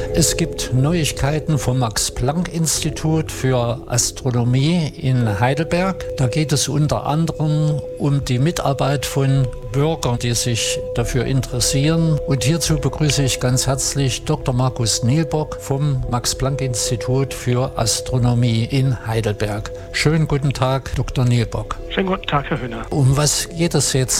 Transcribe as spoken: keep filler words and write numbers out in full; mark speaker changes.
Speaker 1: Es gibt Neuigkeiten vom Max-Planck-Institut für Astronomie in Heidelberg. Da geht es unter anderem um die Mitarbeit von Bürgern, die sich dafür interessieren. Und hierzu begrüße ich ganz herzlich Doktor Markus Nielbock vom Max-Planck-Institut für Astronomie in Heidelberg. Schönen guten Tag, Doktor Nielbock.
Speaker 2: Schönen guten Tag, Herr Höhner.
Speaker 1: Um was geht es jetzt